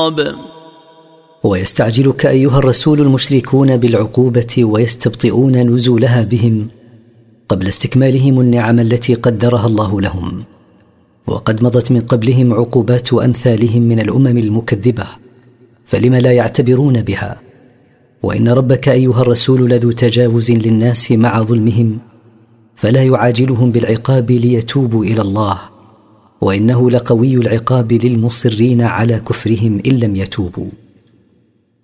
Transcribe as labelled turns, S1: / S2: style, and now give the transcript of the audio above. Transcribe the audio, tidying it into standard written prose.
S1: العقاب.
S2: ويستعجلك أيها الرسول المشركون بالعقوبة ويستبطئون نزولها بهم قبل استكمالهم النعم التي قدرها الله لهم، وقد مضت من قبلهم عقوبات أمثالهم من الأمم المكذبة، فلم لا يعتبرون بها؟ وإن ربك أيها الرسول لذو تجاوز للناس مع ظلمهم، فلا يعاجلهم بالعقاب ليتوبوا إلى الله، وإنه لقوي العقاب للمصرين على كفرهم إن لم يتوبوا.